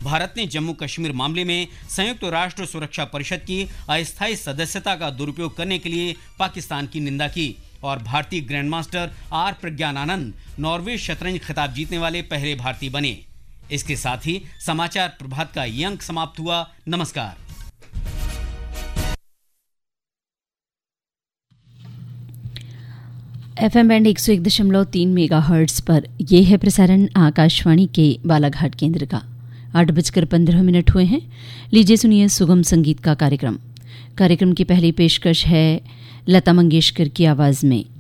भारत ने जम्मू कश्मीर मामले में संयुक्त राष्ट्र सुरक्षा परिषद की अस्थायी सदस्यता का दुरुपयोग करने के लिए पाकिस्तान की निंदा की। और भारतीय ग्रैंडमास्टर आर प्रज्ञानानंद नॉर्वे शतरंज खिताब जीतने वाले पहले भारतीय बने। इसके साथ ही समाचार प्रभात का ये अंक समाप्त हुआ। नमस्कार। FM बैंड 101.3 मेगाहर्ट्ज पर यह है प्रसारण आकाशवाणी के बालाघाट केंद्र का। 8:15 हुए हैं। लीजिए सुनिए सुगम संगीत का कार्यक्रम की पहली पेशकश है लता मंगेशकर की आवाज़ में